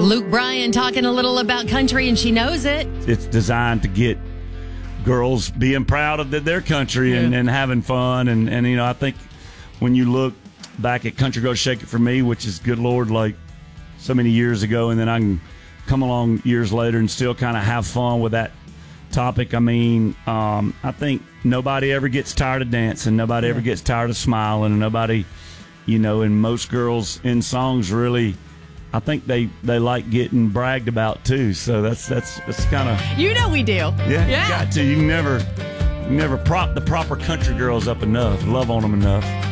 Luke Bryan talking a little about country, and she knows it. It's designed to get girls being proud of their country and having fun. And you know, I think when you look back at Country Girl Shake It For Me, which is, good Lord, like so many years ago, and then I can come along years later and still kind of have fun with that topic. I mean, I think nobody ever gets tired of dancing. Nobody ever gets tired of smiling. And nobody, you know, and most girls in songs really, I think they like getting bragged about too. So that's kind of, You know we do. yeah, you got to. You can never prop the proper country girls up enough, love on them enough.